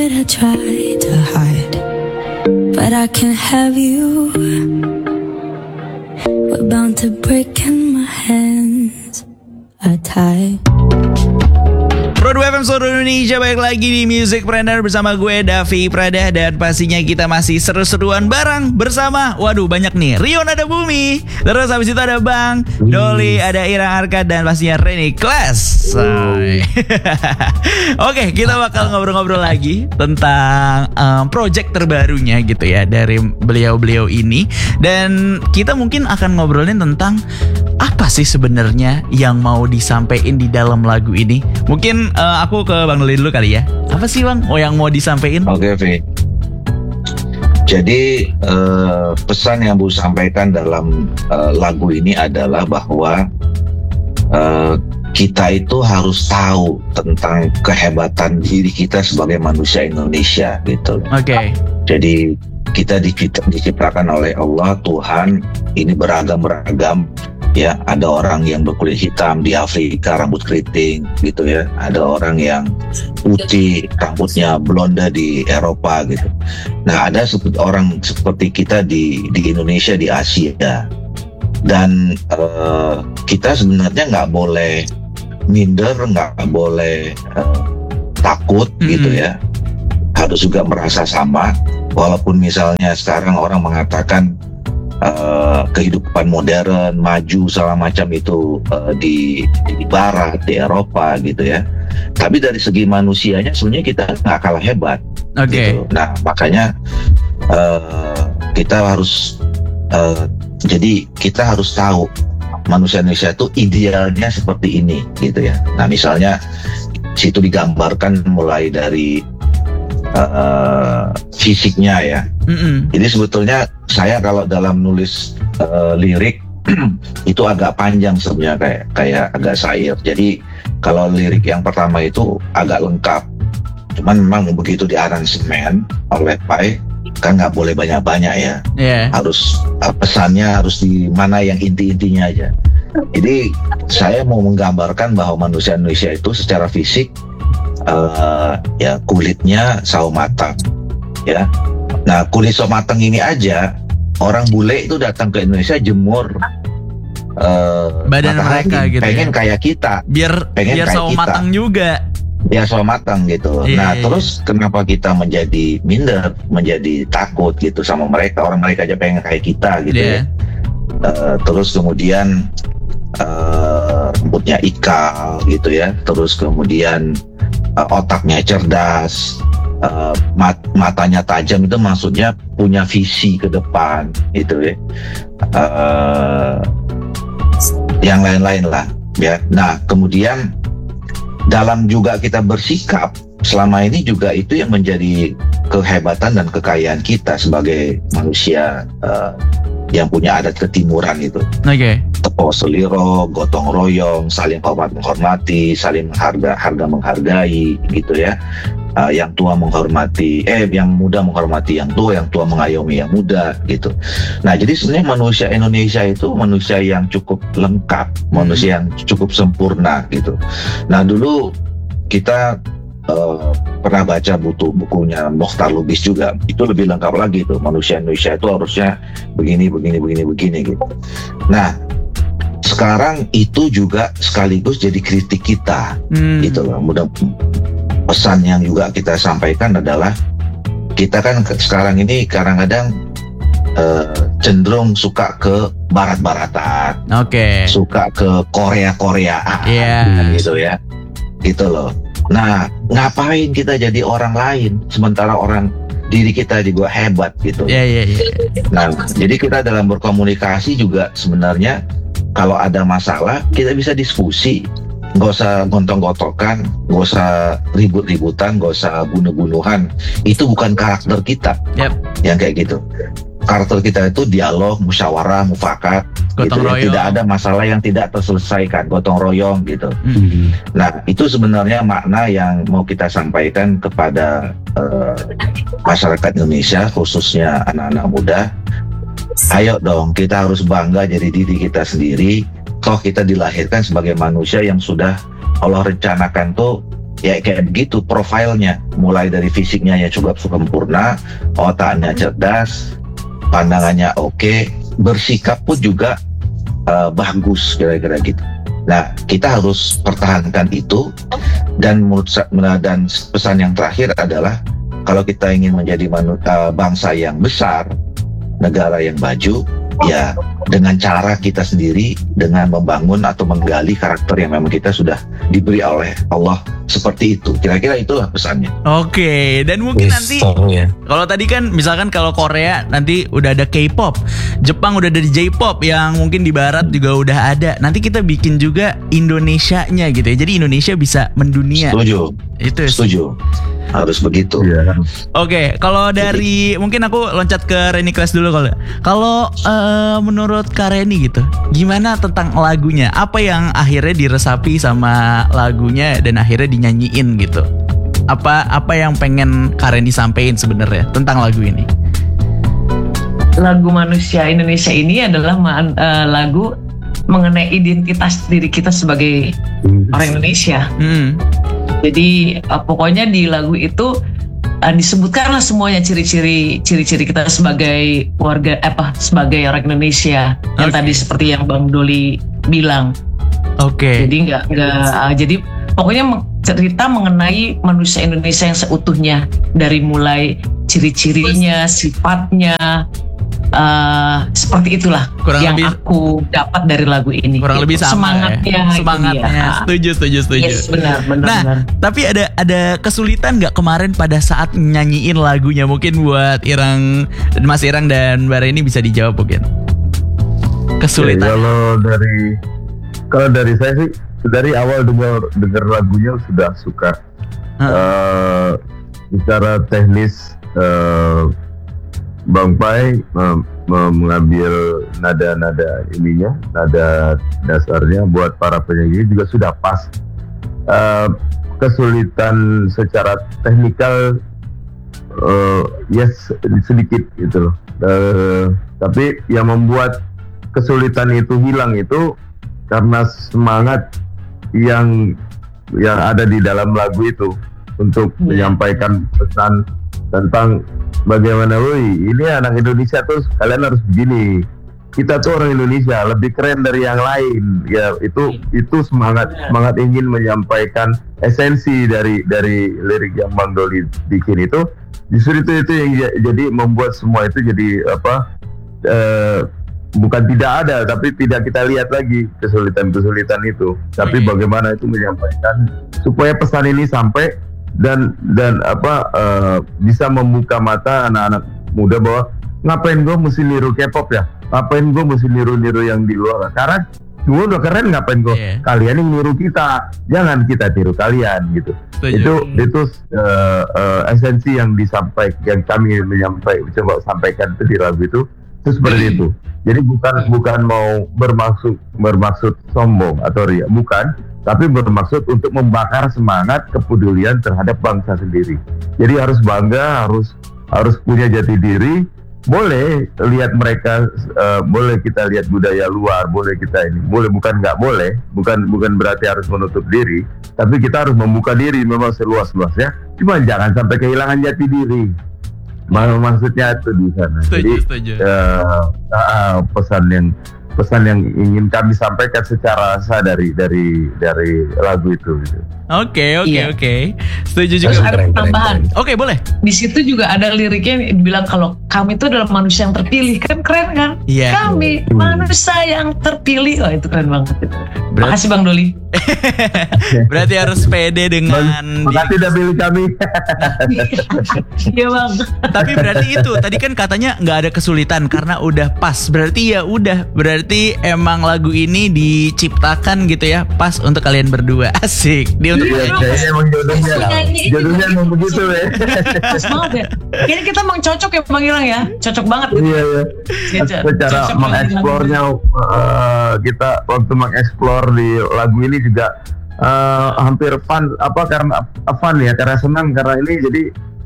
I try to hide, but I can't have you. We're bound to break and my hands are tied. Pro 2 FM seluruh Indonesia, balik lagi di Music Planner bersama gue Davi Prada. Dan pastinya kita masih seru-seruan bareng bersama, waduh banyak nih, Rion ada Bumi, terus habis itu ada Bang Doli, ada Irang Arka, dan pastinya Reni Class. Oke, kita bakal ngobrol-ngobrol lagi tentang project terbarunya gitu ya dari beliau-beliau ini. Dan kita mungkin akan ngobrolin tentang apa sih sebenarnya yang mau disampaikan di dalam lagu ini. Mungkin aku ke Bang Doli dulu kali ya. Apa sih Bang yang mau disampaikan? Oke, V. Jadi pesan yang Bu sampaikan dalam lagu ini adalah bahwa kita itu harus tahu tentang kehebatan diri kita sebagai manusia Indonesia gitu. Oke. Jadi kita diciptakan oleh Allah, Tuhan ini beragam-ragam. Ya, ada orang yang berkulit hitam di Afrika, rambut keriting gitu ya. Ada orang yang putih, rambutnya blonde di Eropa gitu. Nah, ada orang seperti kita di Indonesia, di Asia. Dan kita sebenarnya nggak boleh minder, nggak boleh takut gitu ya. Harus juga merasa sama. Walaupun misalnya sekarang orang mengatakan kehidupan modern, maju segala macam itu di Barat, di Eropa gitu ya. Tapi dari segi manusianya sebenarnya kita nggak kalah hebat. Oke. Gitu. Nah makanya kita harus jadi kita harus tahu manusia Indonesia itu idealnya seperti ini gitu ya. Nah misalnya situ digambarkan mulai dari fisiknya ya. Jadi sebetulnya saya kalau dalam nulis lirik itu agak panjang sebenarnya, kayak agak syair. Jadi kalau lirik yang pertama itu agak lengkap. Cuman memang begitu di aransemen oleh Pai kan nggak boleh banyak-banyak ya. Harus pesannya harus di mana yang inti-intinya aja. Jadi saya mau menggambarkan bahwa manusia Indonesia itu secara fisik ya kulitnya sawo matang ya. Nah kulit sawo matang ini aja orang bule itu datang ke Indonesia jemur badan mereka gitu pengen ya? Kayak kita biar sawo matang juga. Ya sawo matang gitu. Nah terus kenapa kita menjadi minder, menjadi takut gitu sama mereka? Orang mereka aja pengen kayak kita gitu ya. Terus kemudian rambutnya ikal gitu ya. Terus kemudian otaknya cerdas, matanya tajam, itu maksudnya punya visi ke depan gitu ya. Yang lain-lain lah ya. Nah kemudian dalam juga kita bersikap selama ini juga itu yang menjadi kehebatan dan kekayaan kita sebagai manusia yang punya adat ketimuran itu. Tepo seliro, gotong royong, saling hormat menghormati, saling harga menghargai gitu ya. Yang tua menghormati, yang muda menghormati yang tua mengayomi yang muda gitu. Nah jadi sebenarnya manusia Indonesia itu manusia yang cukup lengkap, manusia yang cukup sempurna gitu. Nah dulu kita pernah baca bukunya Mokhtar Lubis juga, itu lebih lengkap lagi tuh, manusia Indonesia itu harusnya begini gitu. Nah sekarang itu juga sekaligus jadi kritik kita gitu loh. Mudah pesan yang juga kita sampaikan adalah kita kan sekarang ini kadang-kadang cenderung suka ke barat-baratan, suka ke Korea-Koreaan gitu ya, gitu loh. Nah ngapain kita jadi orang lain sementara diri kita juga hebat gitu. Nah jadi kita dalam berkomunikasi juga sebenarnya kalau ada masalah kita bisa diskusi. Nggak usah gontong-gontokan, nggak usah ribut-ributan, nggak usah bunuh-bunuhan. Itu bukan karakter kita yang kayak gitu. Karakter kita itu dialog, musyawarah, mufakat gitu ya. Tidak ada masalah yang tidak terselesaikan, gotong royong gitu. Nah itu sebenarnya makna yang mau kita sampaikan kepada masyarakat Indonesia, khususnya anak-anak muda. Ayo dong, kita harus bangga jadi diri kita sendiri. Toh kita dilahirkan sebagai manusia yang sudah Allah rencanakan tuh ya kayak begitu profilnya, mulai dari fisiknya yang cukup sempurna, otaknya cerdas, pandangannya oke, bersikap pun juga bagus, kira-kira gitu. Nah, kita harus pertahankan itu, dan dan pesan yang terakhir adalah kalau kita ingin menjadi bangsa yang besar, negara yang maju, ya dengan cara kita sendiri, dengan membangun atau menggali karakter yang memang kita sudah diberi oleh Allah seperti itu. Kira-kira itulah pesannya. Oke, dan mungkin nanti kalau tadi kan misalkan kalau Korea nanti udah ada K-pop, Jepang udah ada J-pop, yang mungkin di barat juga udah ada. Nanti kita bikin juga Indonesianya gitu ya. Jadi Indonesia bisa mendunia. Setuju. Itu setuju. Harus begitu. Iya. Oke, kalau dari mungkin aku loncat ke Reni Class dulu kali. Kalau menurut Kak Reni gitu, gimana tentang lagunya? Apa yang akhirnya diresapi sama lagunya dan akhirnya dinyanyiin gitu? Apa yang pengen Kak Reni sampein sebenarnya tentang lagu ini? Lagu Manusia Indonesia ini adalah lagu mengenai identitas diri kita sebagai orang Indonesia. Jadi pokoknya di lagu itu disebutkanlah semuanya ciri-ciri kita sebagai sebagai orang Indonesia, yang tadi seperti yang Bang Doli bilang. Oke. Jadi jadi pokoknya cerita mengenai manusia Indonesia yang seutuhnya, dari mulai ciri-cirinya, sifatnya, seperti itulah kurang yang lebih, aku dapat dari lagu ini. Kurang lebih sama semangatnya. Setuju. Yes, benar. Nah, tapi ada kesulitan nggak kemarin pada saat nyanyiin lagunya? Mungkin buat Mas Irang dan Mbak Reni bisa dijawab mungkin. Kesulitan. Kalau dari saya sih dari awal dengar lagunya sudah suka. Secara teknis Bang Pai mengambil nada-nada ininya, nada dasarnya buat para penyanyi juga sudah pas. Kesulitan secara teknikal sedikit gitu loh. Tapi yang membuat kesulitan itu hilang itu karena semangat yang ada di dalam lagu itu untuk menyampaikan pesan tentang bagaimana, ini anak Indonesia tuh kalian harus begini. Kita tuh orang Indonesia lebih keren dari yang lain. Ya itu semangat ingin menyampaikan esensi dari lirik yang Bang Doli bikin itu. Justru itu yang jadi membuat semua itu jadi bukan tidak ada, tapi tidak kita lihat lagi kesulitan itu. Tapi bagaimana itu menyampaikan supaya pesan ini sampai dan bisa membuka mata anak-anak muda bahwa ngapain gue mesti niru K-pop ya, ngapain gue mesti niru yang di luar, karena gue udah keren, ngapain gue kalian yang niru kita, jangan kita tiru kalian gitu. Itu esensi yang kami coba sampaikan itu di lagu itu seperti itu. Jadi bukan mau bermaksud sombong atau riak, bukan, tapi bermaksud untuk membakar semangat kepedulian terhadap bangsa sendiri. Jadi harus bangga, harus punya jati diri. Boleh lihat mereka, boleh kita lihat budaya luar, boleh kita ini, bukan nggak boleh, bukan berarti harus menutup diri, tapi kita harus membuka diri memang seluas-luasnya. Cuma jangan sampai kehilangan jati diri. Maksudnya itu di sana. Setuju. Pesan yang ingin kami sampaikan secara sah dari lagu itu gitu. Oke. Setuju juga. Terus ada tambahan. Oke, boleh. Di situ juga ada liriknya yang bilang kalau kami itu adalah manusia yang terpilih. Kan keren kan? Iya. Kami manusia yang terpilih. Oh, itu keren banget. Makasih Bang Doli. Berarti harus pede dengan makasih udah pilih kami. Iya Bang. Tapi berarti itu tadi kan katanya nggak ada kesulitan karena udah pas. Berarti berarti emang lagu ini diciptakan gitu ya, pas untuk kalian berdua. Asik. Kayaknya emang jodohnya emang begitu ya. Pas banget ya. Kayaknya kita emang cocok ya Bang Irang ya. Cocok banget. Iya. Secara mengeksplornya kita waktu mengeksplor di lagu ini juga hampir fun, karena fun ya, karena senang, karena ini jadi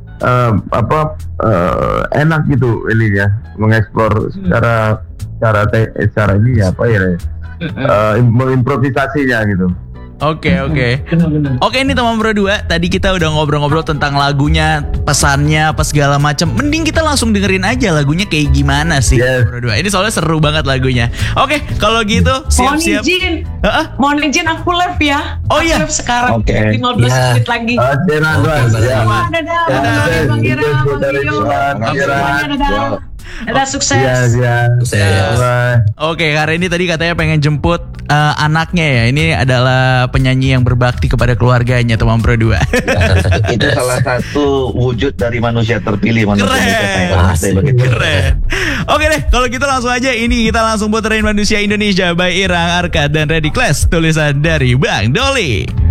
enak gitu ini ya, mengeksplor secara ini ya, improvisasinya gitu. Oke. Benar-benar. Oke, ini teman Pro 2. Tadi kita udah ngobrol-ngobrol tentang lagunya, pesannya, apa segala macam. Mending kita langsung dengerin aja lagunya kayak gimana sih, Yes. Pro 2. Ini soalnya seru banget lagunya. Oke, kalau gitu siap-siap. Mohon izin aku live ya. Oh, Aku iya. live sekarang. Oke. 15 Ya. menit lagi. Oke, Radwan. Ya. Dadah. Dadah. Bang Ira, Bang Dari Rio. Tuhan, Semuanya dadah. Dadah, sukses. Iya. Bye. Oke, karena ini tadi katanya pengen jemput anaknya ya. Ini adalah penyanyi yang berbakti kepada keluarganya, teman Pro 2. Itu salah satu wujud dari manusia terpilih, manusia Keren. saya begitu. Keren. Oke deh, kalau gitu langsung aja ini kita langsung puterin Manusia Indonesia by Irang Arkad dan Ready Class, tulisan dari Bang Doli.